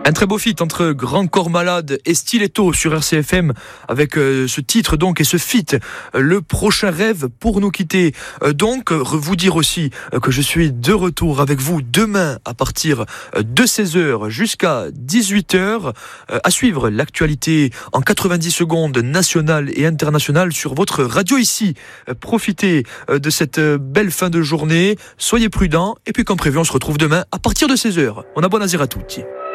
Un très beau feat entre Grand Corps Malade et Stiletto sur RCFM avec ce titre donc et ce feat, le prochain rêve pour nous quitter. Donc vous dire aussi que je suis de retour avec vous demain à partir de 16h jusqu'à 18h. À suivre l'actualité en 90 secondes nationale et internationale sur votre radio ici. Profitez de cette belle fin de journée, soyez prudents et puis comme prévu on se retrouve demain à partir de 16h. On a bon azir à tutti.